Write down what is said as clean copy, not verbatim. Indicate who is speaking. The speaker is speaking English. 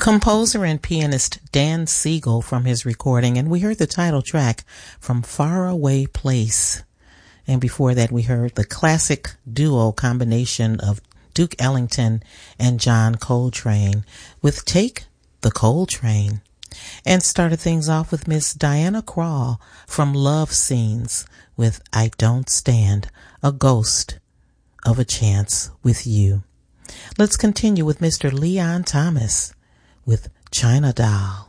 Speaker 1: Composer and pianist Dan Siegel from his recording, and we heard the title track from Faraway Place. And before that, we heard the classic duo combination of Duke Ellington and John Coltrane with Take the Coltrane. And started things off with Miss Diana Krall from Love Scenes with I Don't Stand a Ghost of a Chance with You. Let's continue with Mr. Leon Thomas with China Doll.